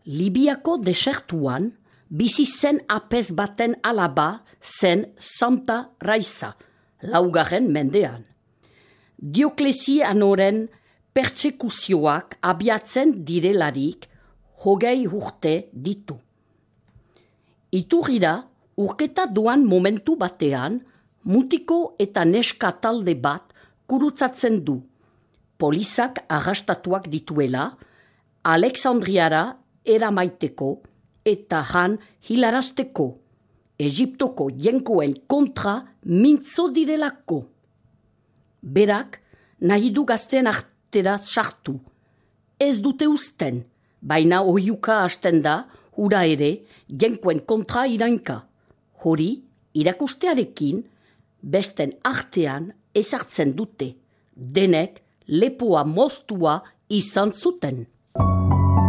Libiako desertuan, bizi zen apez baten alaba zen Santa Raiza, 9. mendean. Dioklesianoren pertsekuzioak abiatzen direlarik 20 urte ditu. Iturrira, urketa doan momentu batean, mutiko eta neska talde bat gurutzatzen du. Polizak arrastatuak dituela, Alexandriara eramaiteko eta han hilarazteko, Egiptoko jenkoen kontra mintzo direlako. Berak nahi du gazten artera sartu. Ez dute uzten, baina ohiuka hasten da, hura ere, jenkoen kontra irainka. Hori, irakustearekin, besten artean ezartzen dute. Denek lepoa moztua izan zuten.